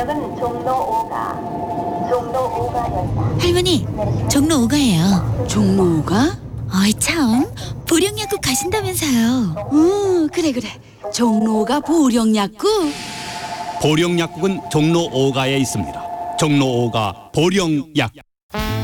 역은 종로 5가, 종로 5가였다. 할머니, 종로 5가예요. 종로 5가? 어이 참, 보령약국 가신다면서요. 그래. 종로 5가 보령약국? 보령약국은 종로 5가에 있습니다. 종로 5가 보령약